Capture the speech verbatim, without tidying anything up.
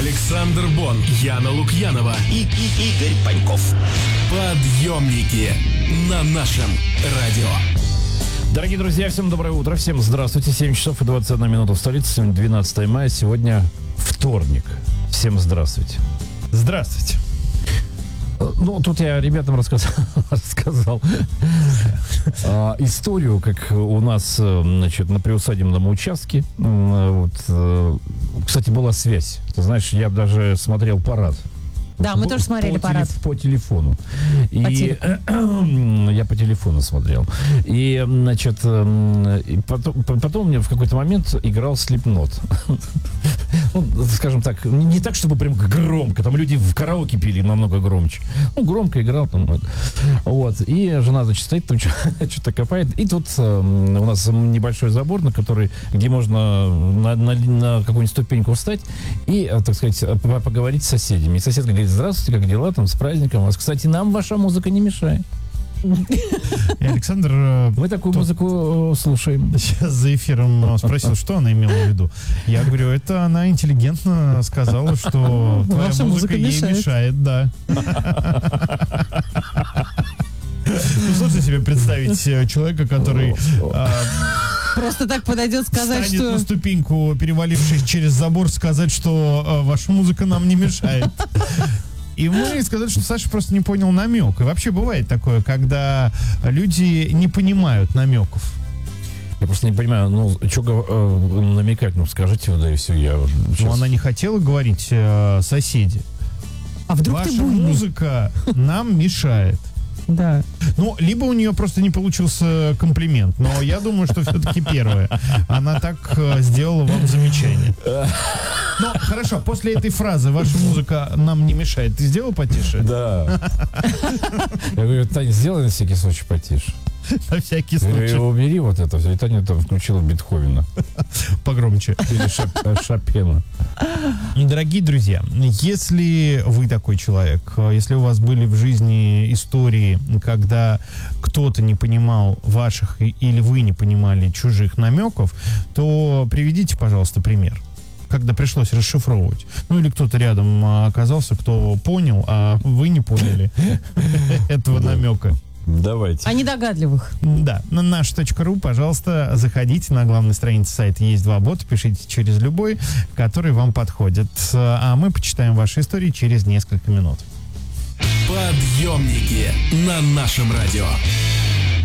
Александр Бон, Яна Лукьянова и, и Игорь Паньков. Подъемники на нашем радио. Дорогие друзья, всем доброе утро, всем здравствуйте. семь часов и двадцать одна минута в столице, сегодня двенадцатое мая, сегодня вторник. Всем здравствуйте. Здравствуйте. Ну, тут я ребятам рассказал, рассказал а, историю, как у нас, значит, на приусадебном участке. Вот, кстати, была связь. Ты знаешь, я даже смотрел парад. Да, мы тоже смотрели по парад. Телеф- по телефону. И по телефону. Я по телефону смотрел. И, значит, и потом, потом мне в какой-то момент играл Slipknot. Ну, скажем так, не так, чтобы прям громко. Там люди в караоке пили намного громче. Ну, громко играл там. Вот. И жена, значит, стоит, там что-то копает. И тут у нас небольшой забор, на который, где можно на, на, на какую-нибудь ступеньку встать и, так сказать, поговорить с соседями. И сосед говорит: здравствуйте, как дела, там, с праздником вас. Кстати, нам ваша музыка не мешает. И Александр... Мы такую то... музыку слушаем. Сейчас за эфиром спросил, что она имела в виду. Я говорю, это она интеллигентно сказала, что твоя ваша музыка, музыка ей мешает, мешает да. Ну, сложно себе представить человека, который... Просто так подойдет сказать, станет что... на ступеньку, перевалившись через забор, сказать, что ваша музыка нам не мешает. И мы сказали, что Саша просто не понял намек. И вообще бывает такое, когда люди не понимают намеков. Я просто не понимаю, ну, что э, намекать, ну, скажите, да и все, я... Сейчас... Ну, она не хотела говорить э, соседи. А вдруг Ваша ты буйный? Музыка нам мешает. Да. Ну, либо у нее просто не получился комплимент, но я думаю, что все-таки первое. Она так э, сделала вам замечание. Ну, хорошо, после этой фразы «ваша музыка нам не мешает», ты сделал потише? Да. Я говорю: Таня, сделай на всякий случай потише. На всякий случай. Я убери вот это все. И Таня там включила Бетховена. Погромче. Или Шоп, Шопена. Дорогие друзья, если вы такой человек, если у вас были в жизни истории, когда кто-то не понимал ваших или вы не понимали чужих намеков, то приведите, пожалуйста, пример, когда пришлось расшифровывать. Ну, или кто-то рядом оказался, кто понял, а вы не поняли этого намека. Давайте. А недогадливых. Да, на наш точка ру, пожалуйста, заходите на главной странице сайта. Есть два бота, пишите через любой, который вам подходит. А мы почитаем ваши истории через несколько минут. Подъемники на нашем радио.